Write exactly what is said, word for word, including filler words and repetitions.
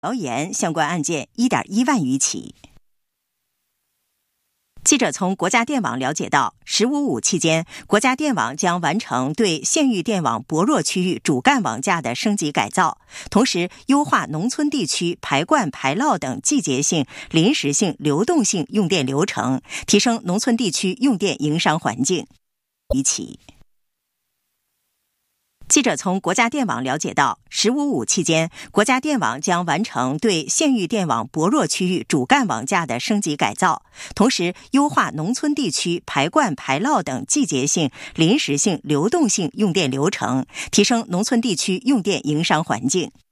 谣言相关案件 一点一万余起。记者从国家电网了解到，十五五期间，国家电网将完成对县域电网薄弱区域主干网架的升级改造，同时优化农村地区排灌排涝等季节性、临时性、流动性用电流程，提升农村地区用电营商环境。一起。记者从国家电网了解到，十五五期间，国家电网将完成对县域电网薄弱区域主干网架的升级改造，同时优化农村地区排灌排涝等季节性、临时性、流动性用电流程，提升农村地区用电营商环境。